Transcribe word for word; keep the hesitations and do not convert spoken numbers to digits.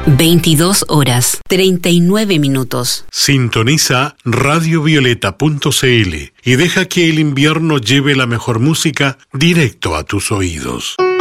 veintidós horas, treinta y nueve minutos. Sintoniza radiovioleta punto cl y deja que el invierno lleve la mejor música directo a tus oídos.